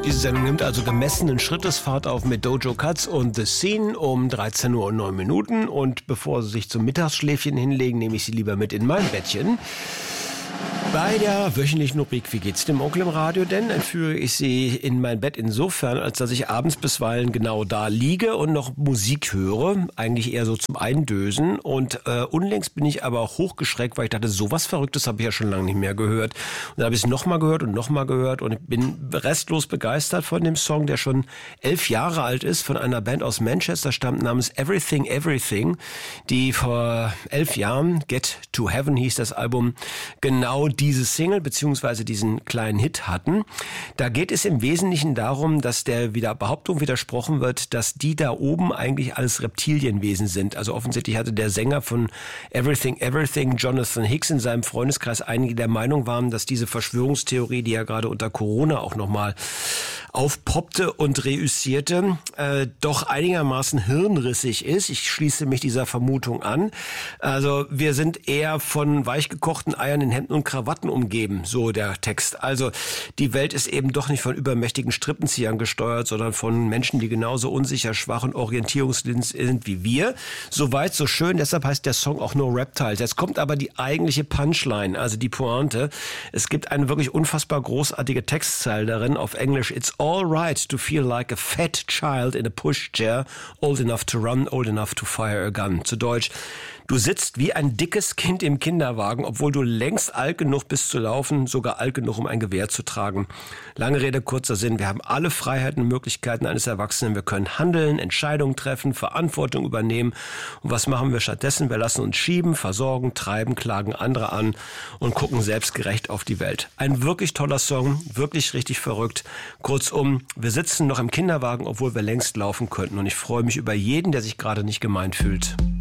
Diese Sendung nimmt also gemessenen Schrittesfahrt auf mit Dojo Cuts und The Scene um 13:09 Uhr. Und bevor Sie sich zum Mittagsschläfchen hinlegen, nehme ich Sie lieber mit in mein Bettchen. Bei der wöchentlichen Rubrik Wie geht's dem Onkel im Radio? Denn entführe ich Sie in mein Bett insofern, als dass ich abends bisweilen genau da liege und noch Musik höre. Eigentlich eher so zum Eindösen. Und unlängst bin ich aber auch hochgeschreckt, weil ich dachte, sowas Verrücktes habe ich ja schon lange nicht mehr gehört. Und dann habe ich es nochmal gehört und bin restlos begeistert von dem Song, der schon 11 Jahre alt ist, von einer Band aus Manchester stammt, namens Everything Everything, die vor 11 Jahren, Get to Heaven hieß das Album, genau diese Single bzw. diesen kleinen Hit hatten. Da geht es im Wesentlichen darum, dass der Behauptung widersprochen wird, dass die da oben eigentlich alles Reptilienwesen sind. Also offensichtlich hatte der Sänger von Everything Everything, Jonathan Hicks, in seinem Freundeskreis einige der Meinung waren, dass diese Verschwörungstheorie, die ja gerade unter Corona auch nochmal aufpoppte und reüssierte, doch einigermaßen hirnrissig ist. Ich schließe mich dieser Vermutung an. Also wir sind eher von weichgekochten Eiern in Hemden und Krawatten umgeben, so der Text. Also die Welt ist eben doch nicht von übermächtigen Strippenziehern gesteuert, sondern von Menschen, die genauso unsicher, schwach und orientierungsblind sind wie wir. Soweit, so schön, deshalb heißt der Song auch No Reptiles. Jetzt kommt aber die eigentliche Punchline, also die Pointe. Es gibt eine wirklich unfassbar großartige Textzeile darin auf Englisch. It's all right to feel like a fat child in a pushchair, old enough to run, old enough to fire a gun. Zu Deutsch: Du sitzt wie ein dickes Kind im Kinderwagen, obwohl du längst alt genug bist zu laufen, sogar alt genug, um ein Gewehr zu tragen. Lange Rede, kurzer Sinn. Wir haben alle Freiheiten und Möglichkeiten eines Erwachsenen. Wir können handeln, Entscheidungen treffen, Verantwortung übernehmen. Und was machen wir stattdessen? Wir lassen uns schieben, versorgen, treiben, klagen andere an und gucken selbstgerecht auf die Welt. Ein wirklich toller Song, wirklich richtig verrückt. Kurzum, wir sitzen noch im Kinderwagen, obwohl wir längst laufen könnten. Und ich freue mich über jeden, der sich gerade nicht gemeint fühlt.